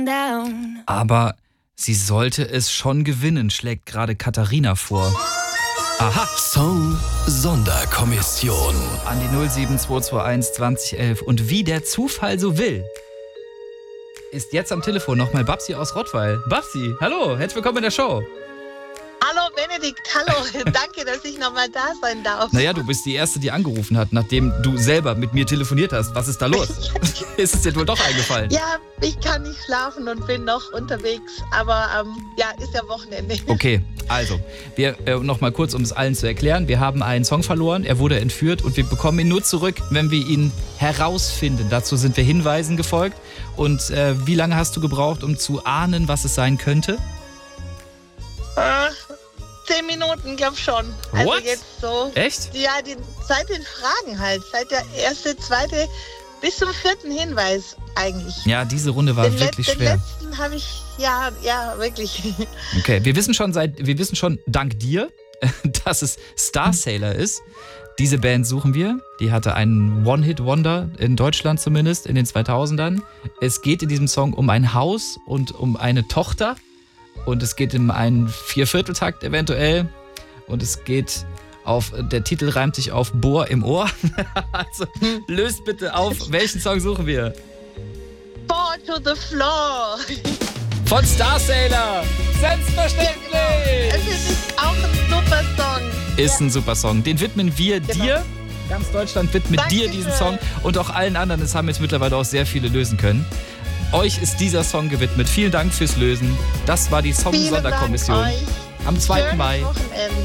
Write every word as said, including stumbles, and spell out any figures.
Aber sie sollte es schon gewinnen, schlägt gerade Katharina vor. Aha. Song Sonderkommission. An die null sieben zwei zwei eins zwanzig elf. Und wie der Zufall so will, ist jetzt am Telefon nochmal Babsi aus Rottweil. Babsi, hallo, herzlich willkommen in der Show. Hallo Benedikt, hallo, danke, dass ich nochmal da sein darf. Naja, du bist die Erste, die angerufen hat, nachdem du selber mit mir telefoniert hast. Was ist da los? Ist es dir wohl doch eingefallen? Ja, ich kann nicht schlafen und bin noch unterwegs, aber ähm, ja, ist ja Wochenende. Okay, also, wir äh, nochmal kurz, um es allen zu erklären. Wir haben einen Song verloren, er wurde entführt und wir bekommen ihn nur zurück, wenn wir ihn herausfinden. Dazu sind wir Hinweisen gefolgt. Und äh, wie lange hast du gebraucht, um zu ahnen, was es sein könnte? Äh, zehn Minuten, glaub schon. Also What? jetzt so. Echt? Ja, die, seit den Fragen halt. Seit der erste, zweite bis zum vierten Hinweis eigentlich. Ja, diese Runde war den wirklich Let- schwer. Den letzten habe ich, ja, ja, wirklich. Okay, wir wissen schon seit, wir wissen schon dank dir, dass es Starsailor ist. Diese Band suchen wir. Die hatte einen One-Hit-Wonder, in Deutschland zumindest, in den zweitausendern. Es geht in diesem Song um ein Haus und um eine Tochter. Und es geht um einen Viervierteltakt eventuell. Und es geht auf, der Titel reimt sich auf Bohr im Ohr. Also löst bitte auf, welchen Song suchen wir? Fall to the floor. Von Starsailor! Selbstverständlich! Es ist auch ein super Song. Ist ein super Song. Den widmen wir Genau. dir. Ganz Deutschland widmet Dankeschön. dir diesen Song und auch allen anderen. Es haben jetzt mittlerweile auch sehr viele lösen können. Euch ist dieser Song gewidmet. Vielen Dank fürs Lösen. Das war die Vielen Dank Song-Sonderkommission euch. am zweiten Schönes Mai. Wochenende.